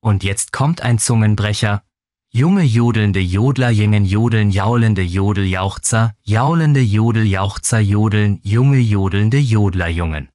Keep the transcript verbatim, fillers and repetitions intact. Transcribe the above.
Und jetzt kommt ein Zungenbrecher. Junge jodelnde Jodlerjungen jodeln, jaulende Jodeljauchzer, jaulende Jodeljauchzer jodeln, junge jodelnde Jodlerjungen.